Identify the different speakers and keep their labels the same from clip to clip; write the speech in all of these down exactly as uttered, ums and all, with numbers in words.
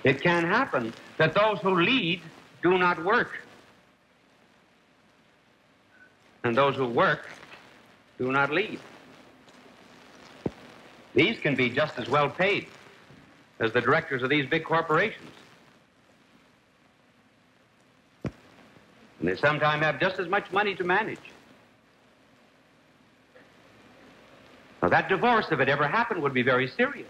Speaker 1: It can happen that those who lead do not work, and those who work do not lead. These can be just as well paid as the directors of these big corporations. And they sometimes have just as much money to manage. Now, that divorce, if it ever happened, would be very serious.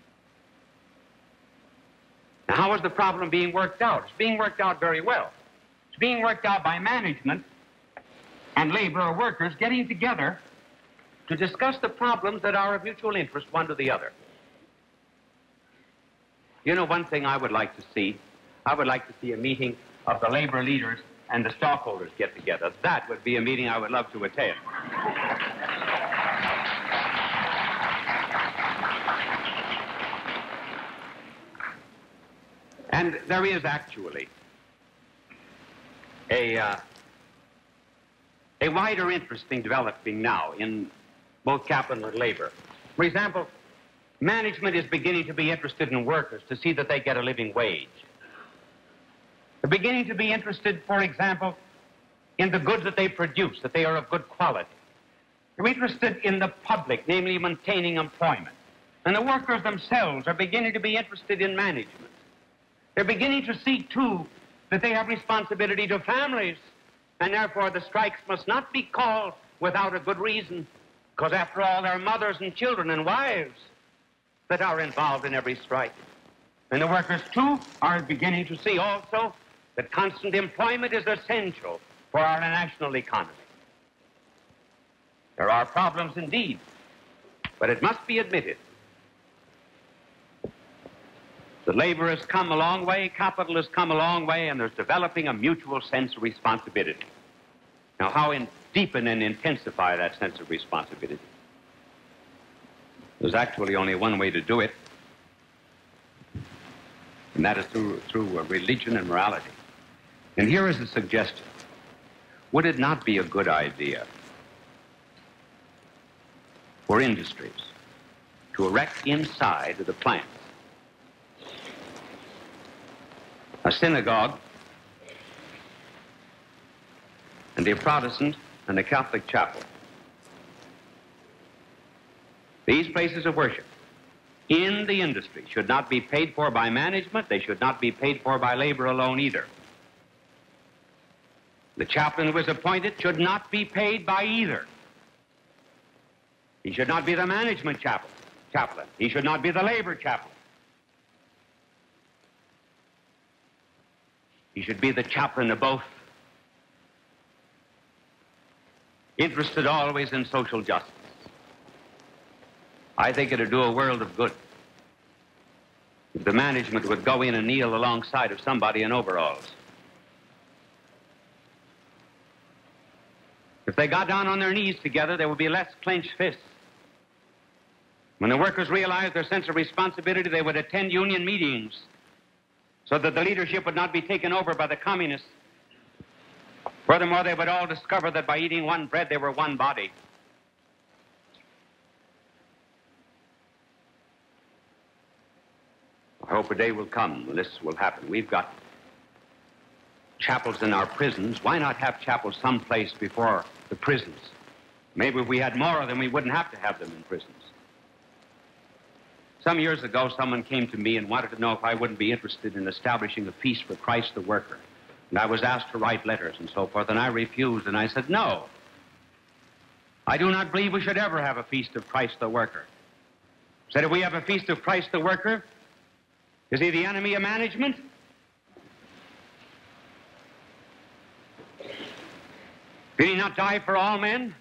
Speaker 1: Now, how is the problem being worked out? It's being worked out very well. It's being worked out by management and labor or workers getting together to discuss the problems that are of mutual interest one to the other. You know, one thing I would like to see, I would like to see a meeting of the labor leaders and the stockholders get together. That would be a meeting I would love to attend. And there is actually a, uh, a wider interest being developing now in both capital and labor. For example, management is beginning to be interested in workers to see that they get a living wage. They're beginning to be interested, for example, in the goods that they produce, that they are of good quality. They're interested in the public, namely maintaining employment. And the workers themselves are beginning to be interested in management. They're beginning to see, too, that they have responsibility to families, and therefore the strikes must not be called without a good reason, because after all, there are mothers and children and wives that are involved in every strike. And the workers, too, are beginning to see also that constant employment is essential for our national economy. There are problems indeed, but it must be admitted that labor has come a long way, capital has come a long way, and there's developing a mutual sense of responsibility. Now, how in deepen and intensify that sense of responsibility? There's actually only one way to do it, and that is through, through religion and morality. And here is a suggestion. Would it not be a good idea for industries to erect inside of the plants a synagogue and a Protestant and a Catholic chapel? These places of worship in the industry should not be paid for by management. They should not be paid for by labor alone either. The chaplain who is appointed should not be paid by either. He should not be the management chaplain. chaplain. He should not be the labor chaplain. He should be the chaplain of both, interested always in social justice. I think it would do a world of good if the management would go in and kneel alongside of somebody in overalls. If they got down on their knees together, there would be less clenched fists. When the workers realized their sense of responsibility, they would attend union meetings so that the leadership would not be taken over by the communists. Furthermore, they would all discover that by eating one bread, they were one body. I hope a day will come when this will happen. We've got chapels in our prisons. Why not have chapels someplace before the prisons? Maybe if we had more of them, we wouldn't have to have them in prisons. Some years ago, someone came to me and wanted to know if I wouldn't be interested in establishing a feast for Christ the worker. And I was asked to write letters and so forth, and I refused, and I said, no. I do not believe we should ever have a feast of Christ the worker. I said, if we have a feast of Christ the worker, is he the enemy of management? Did he not die for all men?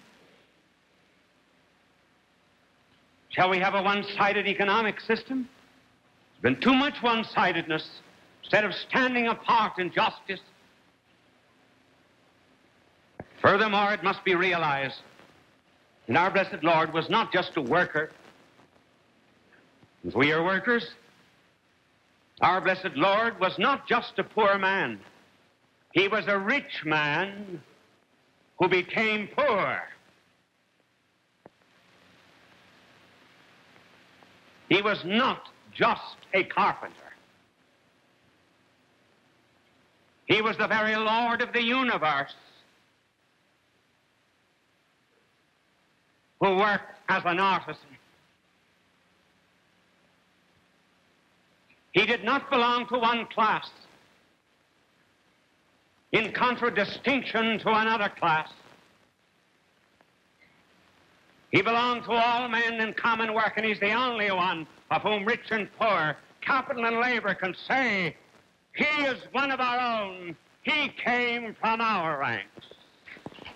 Speaker 1: Shall we have a one-sided economic system? There's been too much one-sidedness instead of standing apart in justice. Furthermore, it must be realized that our blessed Lord was not just a worker. As we are workers, our blessed Lord was not just a poor man. He was a rich man who became poor. He was not just a carpenter. He was the very Lord of the universe, who worked as an artisan. He did not belong to one class in contradistinction to another class. He belonged to all men in common work, and he's the only one of whom rich and poor, capital and labor can say, he is one of our own. He came from our ranks.